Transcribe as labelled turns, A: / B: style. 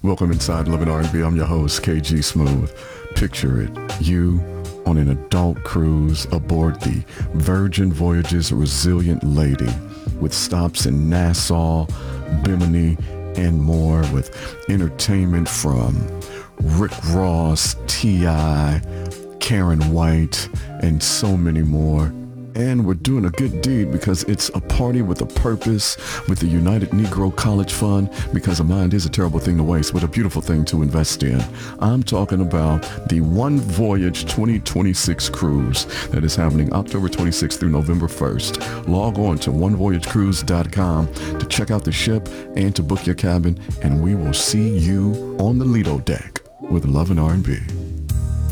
A: Welcome inside Love and R&B. I'm your host, KG Smooth. Picture it, you on an adult cruise aboard the Virgin Voyages Resilient Lady with stops in Nassau, Bimini, and more, with entertainment from Rick Ross, T.I., Karen White, and so many more. And we're doing a good deed because it's a party with a purpose with the United Negro College Fund, because a mind is a terrible thing to waste, but a beautiful thing to invest in. I'm talking about the One Voyage 2026 cruise that is happening October 26th through November 1st. Log on to onevoyagecruise.com to check out the ship and to book your cabin, and we will see you on the Lido deck with Love and R&B.